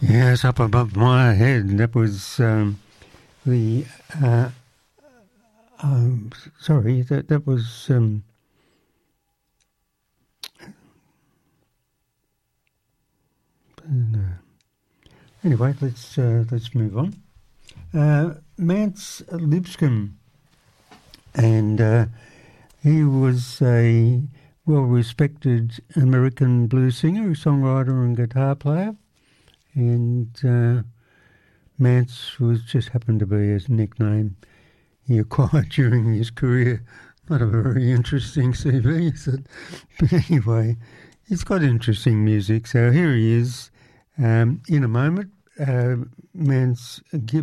Yes, up above my head. That was sorry, that was no. Anyway, let's move on. Mance Lipscomb, and he was a well-respected American blues singer, songwriter and guitar player. And Mance was just happened to be his nickname he acquired during his career. Not a very interesting CV, is it? But anyway, he's got interesting music. So here he is in a moment. Mance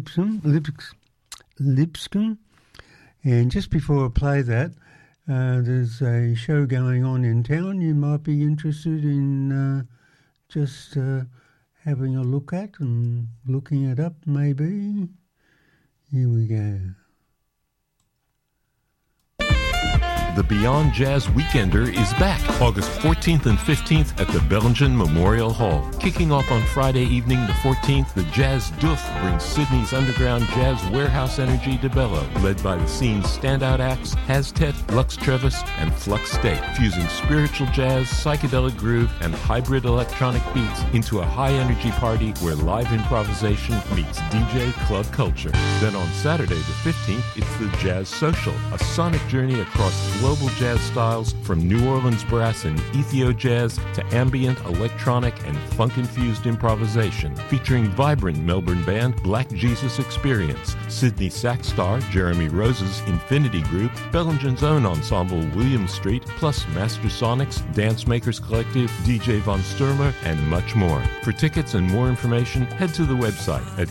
Lipscomb. And just before I play that, there's a show going on in town you might be interested in just having a look at and looking it up maybe. Here we go. The Beyond Jazz Weekender is back August 14th and 15th at the Bellingen Memorial Hall. Kicking off on Friday evening the 14th, the Jazz Doof brings Sydney's underground jazz warehouse energy to Bellow, led by the scene's standout acts Haztet, Lux Trevis, and Flux State, fusing spiritual jazz, psychedelic groove, and hybrid electronic beats into a high-energy party where live improvisation meets DJ club culture. Then on Saturday the 15th, it's the Jazz Social, a sonic journey across global jazz styles from New Orleans brass and Ethio jazz to ambient, electronic, and funk-infused improvisation, featuring vibrant Melbourne band Black Jesus Experience, Sydney sax star Jeremy Rose's Infinity Group, Bellingen's own ensemble William Street, plus Master Sonics, Dance Makers Collective, DJ Von Sturmer, and much more. For tickets and more information, head to the website at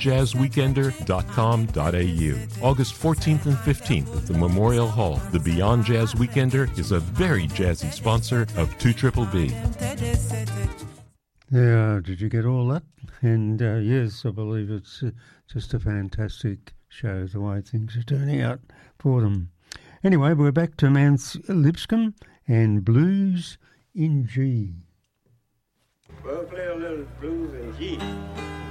beyondjazzweekender.com.au. August 14th and 15th at the Memorial Hall, the Beyond Jazz Weekender is a very jazzy sponsor of 2BBB. Yeah, did you get all that? And yes, I believe it's just a fantastic show, the way things are turning out for them. Anyway, we're back to Mance Lipscomb and Blues in G. We'll play a little blues in G.